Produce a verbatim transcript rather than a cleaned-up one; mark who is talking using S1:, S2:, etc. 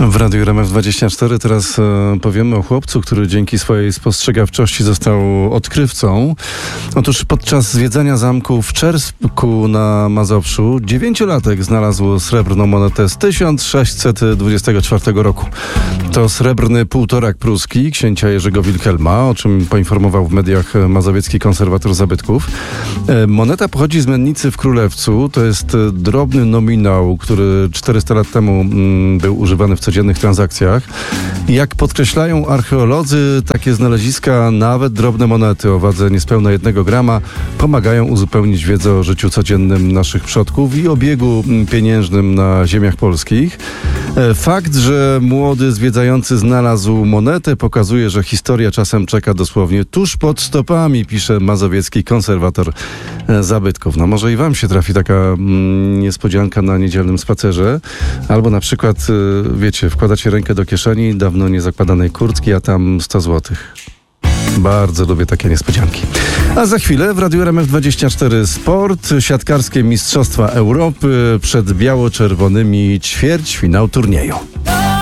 S1: W Radiu R M F dwadzieścia cztery teraz e, powiemy o chłopcu, który dzięki swojej spostrzegawczości został odkrywcą. Otóż podczas zwiedzania zamku w Czersku na Mazowszu dziewięciolatek znalazł srebrną monetę z tysiąc sześćset dwudziestego czwartego roku. To srebrny półtorak pruski księcia Jerzego Wilhelma, o czym poinformował w mediach mazowiecki konserwator zabytków. E, moneta pochodzi z mennicy w Królewcu. To jest drobny nominał, który czterysta lat temu mm, był używany w codziennych transakcjach. Jak podkreślają archeolodzy, takie znaleziska, nawet drobne monety o wadze niespełna jednego grama, pomagają uzupełnić wiedzę o życiu codziennym naszych przodków i obiegu pieniężnym na ziemiach polskich. Fakt, że młody zwiedzający znalazł monetę, pokazuje, że historia czasem czeka dosłownie tuż pod stopami, pisze mazowiecki konserwator zabytków. No może i wam się trafi taka mm, niespodzianka na niedzielnym spacerze, albo na przykład, wiecie, wkładacie rękę do kieszeni dawno niezakładanej kurtki, a tam sto złotych. Bardzo lubię takie niespodzianki. A za chwilę w Radiu R M F dwadzieścia cztery Sport, siatkarskie Mistrzostwa Europy przed biało-czerwonymi, ćwierćfinał turnieju.